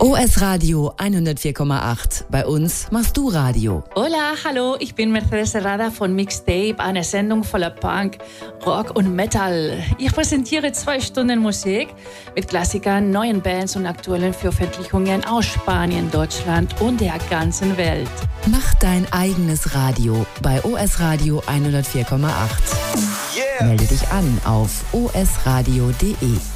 OS Radio 104,8. Bei uns machst du Radio. Hola, hallo, ich bin Mercedes Herrada von Mixtape, eine Sendung voller Punk, Rock und Metal. Ich präsentiere 2 Stunden Musik mit Klassikern, neuen Bands und aktuellen Veröffentlichungen aus Spanien, Deutschland und der ganzen Welt. Mach dein eigenes Radio bei OS Radio 104,8. Yeah. Melde dich an auf osradio.de.